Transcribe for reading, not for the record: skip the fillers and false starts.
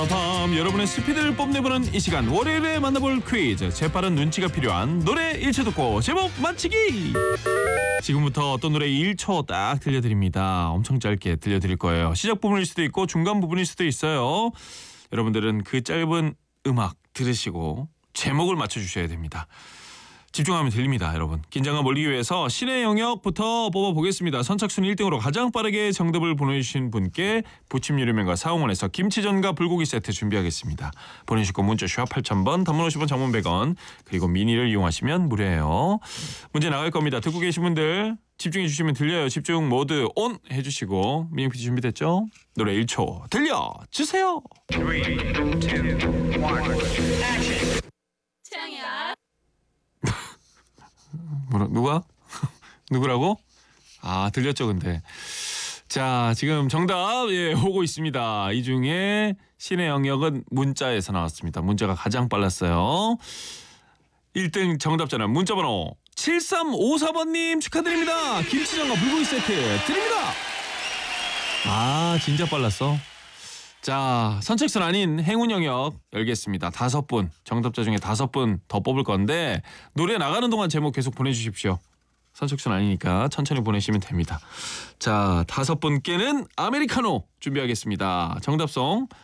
밤 여러분의 스피드를 뽐내보는 이 시간 월요일에 만나볼 퀴즈 재빠른 눈치가 필요한 노래 1초 듣고 제목 맞히기. 지금부터 어떤 노래 1초 딱 들려드립니다. 엄청 짧게 들려드릴 거예요. 시작 부분일 수도 있고 중간 부분일 수도 있어요. 여러분들은 그 짧은 음악 들으시고 제목을 맞춰주셔야 됩니다. 집중하면 들립니다, 여러분. 긴장감 올리기 위해서 신의 영역부터 뽑아보겠습니다. 선착순 1등으로 가장 빠르게 정답을 보내주신 분께 부침 유리면과 사홍원에서 김치전과 불고기 세트 준비하겠습니다. 보내주시고 문자 샵 8000번, 단문 50원, 장문 100원, 그리고 미니를 이용하시면 무료예요. 문제 나갈 겁니다. 듣고 계신 분들 집중해 주시면 들려요. 집중 모드 온 해주시고. 미니 PD 준비됐죠? 노래 1초 들려주세요. 3, 2, 1, 액션. 최양이야. 누가? 누구라고? 아, 들렸죠, 근데. 자, 지금 정답 오고 있습니다. 이 중에 신의 영역은 문자에서 나왔습니다. 문자가 가장 빨랐어요. 1등 정답자는 문자번호 7354번님 축하드립니다. 김치전과 불고기 세트 드립니다. 아, 진짜 빨랐어. 자, 선착순 아닌 행운 영역 열겠습니다. 5분, 정답자 중에 5분 더 뽑을 건데 노래 나가는 동안 제목 계속 보내주십시오. 선착순 아니니까 천천히 보내시면 됩니다. 자, 5분께는 아메리카노 준비하겠습니다. 정답송